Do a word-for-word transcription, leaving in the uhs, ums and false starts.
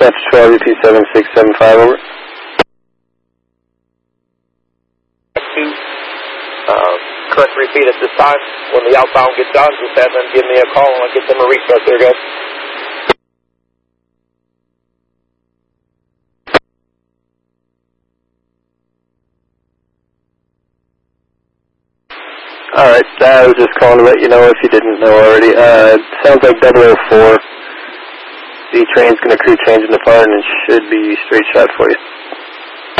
Dispatch twelve, U P seven six seven five, over. Uh, correct repeat at this time. When the outbound gets on, just have them give me a call and I'll get them a restart there, guys. Alright, I was just calling to let you know if you didn't know already. Uh, it sounds like double oh four. The train's going to crew change in the fire and it should be straight shot for you.